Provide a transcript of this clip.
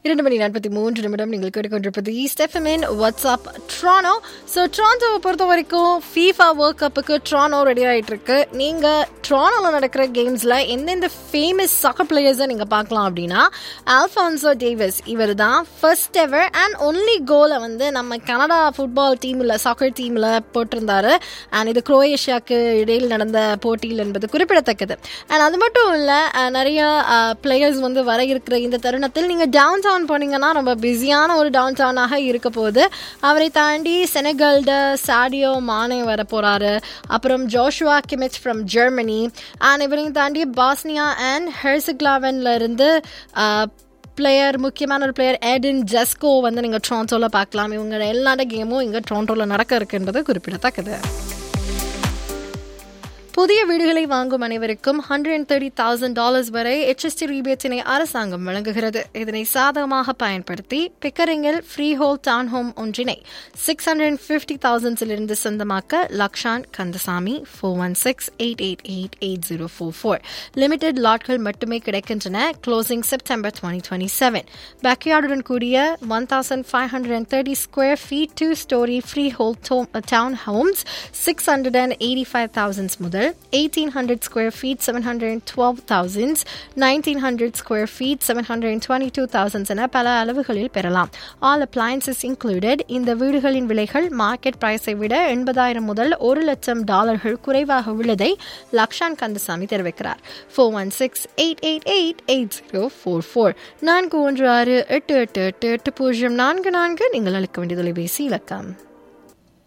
2:43 நீங்கள் கேட்டுக்கொண்டிருப்பது ஈஸ்ட் எஃப்எம்மின் வாட்ஸ்அப் ட்ரானோ. ஸோ ட்ரான்டோவை பொறுத்த வரைக்கும் ஃபீஃபா வேர்ல்ட் கப்புக்கு ட்ரானோ ரெடி ஆகிட்டு இருக்கு. நீங்கள் ட்ரானோவில் நடக்கிற கேம்ஸில் எந்தெந்த ஃபேமஸ் சாக்கர் பிளேயர்ஸை நீங்கள் பார்க்கலாம் அப்படின்னா, அல்ஃபான்சோ டேவிஸ் இவர் தான் ஃபர்ஸ்ட் எவர் அண்ட் ஒன்லி கோலை வந்து நம்ம கனடா ஃபுட்பால் டீமில் சாக்கர் டீமில் போட்டிருந்தாரு. அண்ட் இது குரோயேஷியாவுக்கு இடையில் நடந்த போட்டியில் என்பது குறிப்பிடத்தக்கது. அண்ட் அது மட்டும் இல்லை, நிறைய பிளேயர்ஸ் வந்து வர இருக்கிற இந்த தருணத்தில் நீங்கள் டவுன் டவுன் போனீங்கன்னா ரொம்ப பிஸியான ஒரு டவுன் டவுனாக இருக்க போகுது. அவரை தாண்டி செனகல்ட சாடியோ மானே வர போகிறாரு. அப்புறம் ஜோஷுவா கிமிச் ஃப்ரம் ஜெர்மனி. அண்ட் இவரையும் தாண்டி பாஸ்னியா அண்ட் ஹெர்சக்லாவன்ல இருந்து முக்கியமான ஒரு பிளேயர் எடின் ஜெஸ்கோ வந்து நீங்கள் டொரண்டோவில் பார்க்கலாம். இவங்க எல்லா கேமும் இங்கே டொரண்டோவில் நடக்க இருக்குன்றது குறிப்பிடத்தக்கது. புதிய வீடுகளை வாங்கும் அனைவருக்கும் $130,000 வரை HST ரீபேட்டினை அரசாங்கம் வழங்குகிறது. இதனை சாதகமாக பயன்படுத்தி பிக்கரிங்கில் ஃப்ரீ ஹோல் டவுன் ஹோம் ஒன்றினை $650,000 சொந்தமாக்க லக்ஷான் கந்தசாமி 416-888-8044. லிமிடெட் லாட்கள் மட்டுமே கிடைக்கின்றன. Closing September 2027. பேக்யார்டுடன் கூடிய 1,530 square feet 2-story free whole down Holmes $685,000 முதல் 1,800 square feet $712,000, 1,900 square feet $722,000 என பல அளவுகளில் பெறலாம். All appliances included. இந்த வீடுகளின் விலைகள் மார்க்கெட் பிரைஸை விட $80,000 முதல் $100,000 குறைவாக உள்ளதை லக்ஷான் கந்தசாமி தெரிவிக்கிறார். 416-888-8044 416-888-8044 நீங்கள் அளிக்க வேண்டிய தொலைபேசி இலக்கம்.